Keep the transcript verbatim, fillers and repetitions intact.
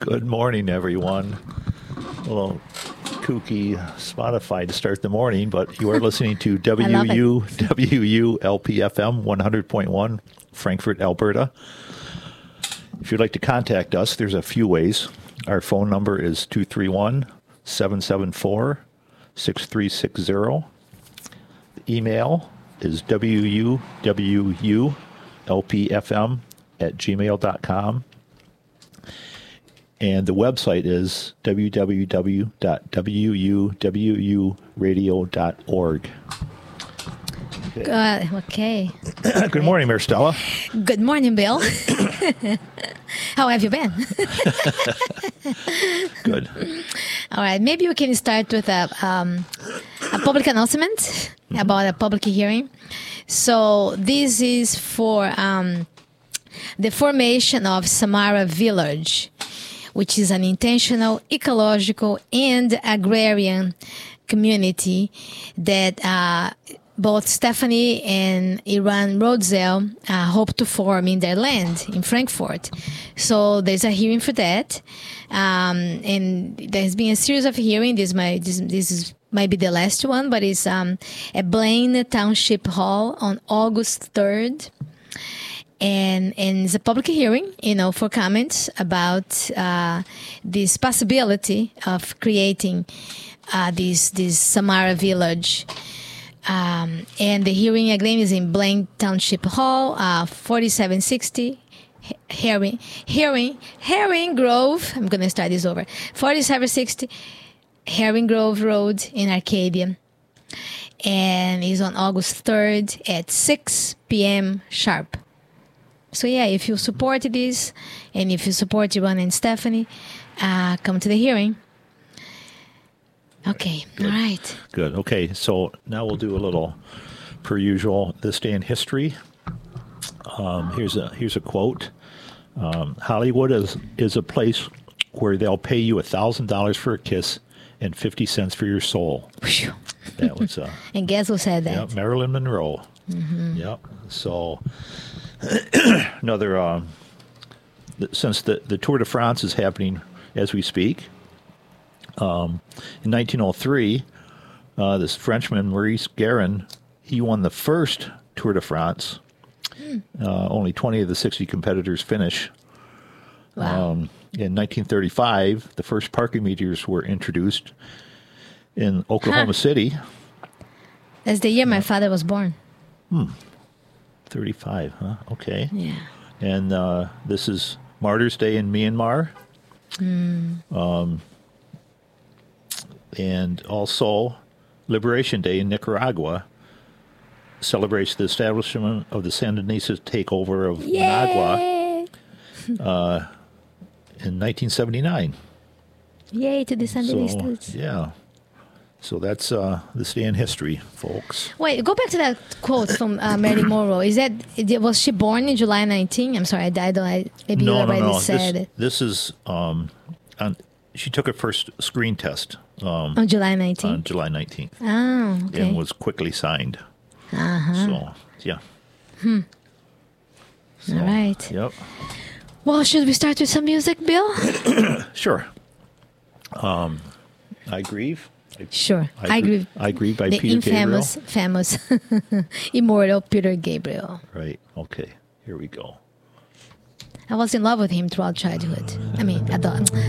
Good morning, everyone. A little kooky Spotify to start the morning, but you are listening to W U W U L P F M one hundred point one, Frankfurt, Alberta. If you'd like to contact us, there's a few ways. Our phone number is two three one, seven seven four, six three six zero. The email is W U W U L P F M at gmail dot com. And the website is w w w dot w u w u radio dot org. Okay. Uh, okay. Good morning, Maristella. Good morning, Bill. How have you been? Good. All right. Maybe we can start with a, um, a public announcement mm-hmm. about a public hearing. So this is for um, the formation of Samara Village, which is an intentional, ecological, and agrarian community that uh, both Stephanie and Iran Rodzel uh, hope to form in their land in Frankfurt. So there's a hearing for that. Um, and there's been a series of hearings. This might, this, this is, might be the last one, but it's um, at Blaine Township Hall on August third. And, and it's a public hearing, you know, for comments about uh, this possibility of creating uh, this this Samara Village. Um, and the hearing again is in Blaine Township Hall, uh, forty-seven sixty Herring Herring Herring Grove. I'm going to start this over. forty-seven sixty Herring Grove Road in Arcadia, and it's on August third at six p.m. sharp. So yeah, if you support this, and if you support Iran and Stephanie, uh, come to the hearing. Okay, Good. All right. Good. Okay, so now we'll do a little, per usual, this day in history. Um, here's a here's a quote. Um, Hollywood is is a place where they'll pay you a thousand dollars for a kiss and fifty cents for your soul. That was. Uh, and guess who said that? Yeah, Marilyn Monroe. Mm-hmm. Yep. So. Another, uh, since the, the Tour de France is happening as we speak, um, in nineteen oh three, uh, this Frenchman, Maurice Guerin, he won the first Tour de France. Mm. Uh, only twenty of the sixty competitors finish. Wow. Um, in nineteen thirty-five, the first parking meters were introduced in Oklahoma huh. City. That's the year my father was born. Hmm. thirty-five, huh? Okay. Yeah. And uh, this is Martyrs' Day in Myanmar. Mm. Um, and also Liberation Day in Nicaragua celebrates the establishment of the Sandinista takeover of Yay! Managua uh, in nineteen seventy-nine. Yay to the Sandinistas. So, yeah. So that's uh, this day in history, folks. Wait, go back to that quote from uh, Marilyn Monroe. Is that was she born in July nineteenth? I'm sorry, I died. I, maybe no, you already no, no. said this, it. This is um, on, she took her first screen test um, on July nineteenth. On July nineteenth. Oh, okay. And was quickly signed. Uh huh. So yeah. Hmm. So, all right. Yep. Well, should we start with some music, Bill? Sure. Um, I grieve. Sure, I, I grieve. I grieve by the Peter infamous, Gabriel. famous, immortal Peter Gabriel. Right. Okay. Here we go. I was in love with him throughout childhood. I mean, adult,